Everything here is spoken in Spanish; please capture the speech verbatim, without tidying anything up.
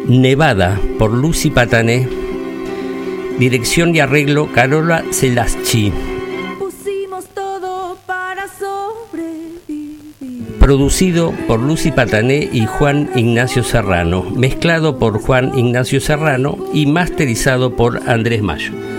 Nevada por Lucy Patané. Dirección y arreglo Carola Celaschi. Pusimos todo para sobrevivir. Producido por Lucy Patané y Juan Ignacio Serrano. Mezclado por Juan Ignacio Serrano y masterizado por Andrés Mayo.